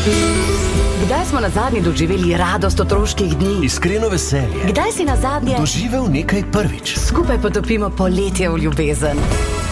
Kdaj smo nazadnje doživeli radost otroških dni? Iskreno veselje. Kdaj si nazadnje doživel nekaj prvič? skupaj potopimo poletje v ljubezen?